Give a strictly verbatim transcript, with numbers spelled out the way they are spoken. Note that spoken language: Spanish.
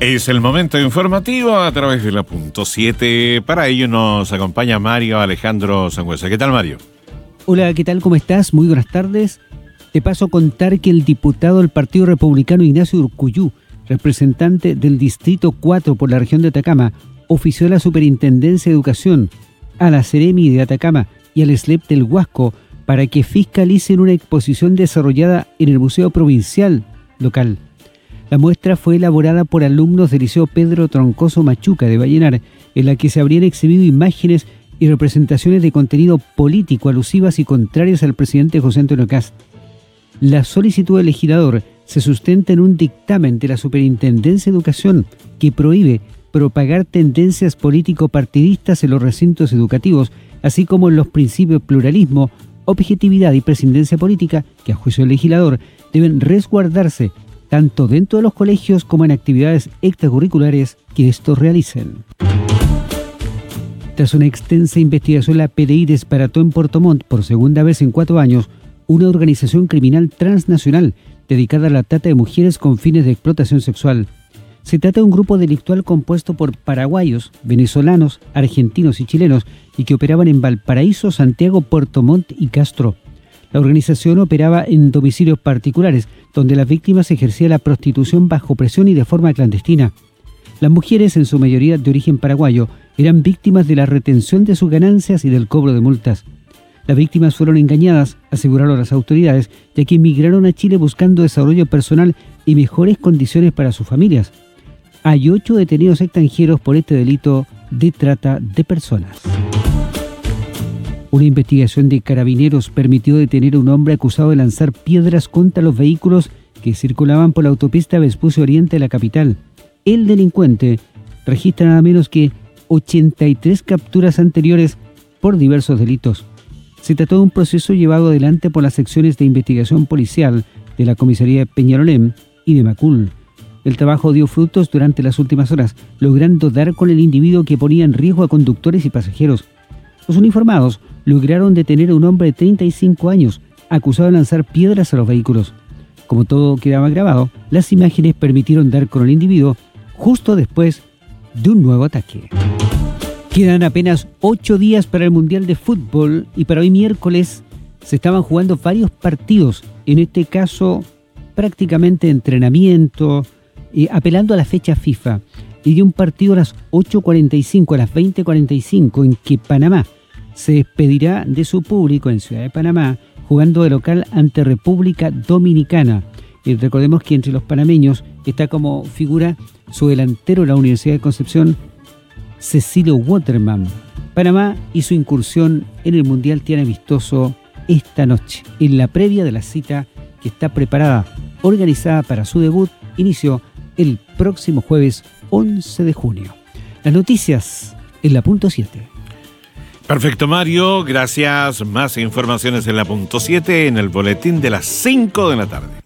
Es el momento informativo a través de la punto siete. Para ello nos acompaña Mario Alejandro Sangüesa. ¿Qué tal, Mario? Hola, ¿qué tal? ¿Cómo estás? Muy buenas tardes. Te paso a contar que el diputado del Partido Republicano Ignacio Urcullú, representante del Distrito cuatro por la región de Atacama, ofició a la Superintendencia de Educación, a la Seremi de Atacama y al S L E P del Huasco para que fiscalicen una exposición desarrollada en el Museo Provincial local. La muestra fue elaborada por alumnos del Liceo Pedro Troncoso Machuca de Vallenar, en la que se habrían exhibido imágenes y representaciones de contenido político alusivas y contrarias al presidente José Antonio Kast. La solicitud del legislador se sustenta en un dictamen de la Superintendencia de Educación que prohíbe propagar tendencias político-partidistas en los recintos educativos, así como en los principios pluralismo, objetividad y prescindencia política que, a juicio del legislador, deben resguardarse tanto dentro de los colegios como en actividades extracurriculares que estos realicen. Tras una extensa investigación, la P D I desbarató en Puerto Montt, por segunda vez en cuatro años, una organización criminal transnacional dedicada a la trata de mujeres con fines de explotación sexual. Se trata de un grupo delictual compuesto por paraguayos, venezolanos, argentinos y chilenos y que operaban en Valparaíso, Santiago, Puerto Montt y Castro. La organización operaba en domicilios particulares, donde las víctimas ejercían la prostitución bajo presión y de forma clandestina. Las mujeres, en su mayoría de origen paraguayo, eran víctimas de la retención de sus ganancias y del cobro de multas. Las víctimas fueron engañadas, aseguraron las autoridades, ya que emigraron a Chile buscando desarrollo personal y mejores condiciones para sus familias. Hay ocho detenidos extranjeros por este delito de trata de personas. Una investigación de carabineros permitió detener a un hombre acusado de lanzar piedras contra los vehículos que circulaban por la autopista Vespucio Oriente de la capital. El delincuente registra nada menos que ochenta y tres capturas anteriores por diversos delitos. Se trató de un proceso llevado adelante por las secciones de investigación policial de la comisaría de Peñalolén y de Macul. El trabajo dio frutos durante las últimas horas, logrando dar con el individuo que ponía en riesgo a conductores y pasajeros. Los uniformados lograron detener a un hombre de treinta y cinco años, acusado de lanzar piedras a los vehículos. Como todo quedaba grabado, las imágenes permitieron dar con el individuo justo después de un nuevo ataque. Quedan apenas ocho días para el Mundial de Fútbol y para hoy miércoles se estaban jugando varios partidos, en este caso prácticamente entrenamiento, eh, apelando a la fecha FIFA. Y de un partido a las ocho cuarenta y cinco, a las veinte cuarenta y cinco, en que Panamá se despedirá de su público en Ciudad de Panamá, jugando de local ante República Dominicana. Y recordemos que entre los panameños está como figura su delantero de la Universidad de Concepción, Cecilio Waterman. Panamá y su incursión en el Mundial tiene amistoso esta noche, en la previa de la cita que está preparada, organizada para su debut, inició el próximo jueves once de junio. Las noticias en la punto siete. Perfecto, Mario. Gracias. Más informaciones en la punto siete en el boletín de las cinco de la tarde.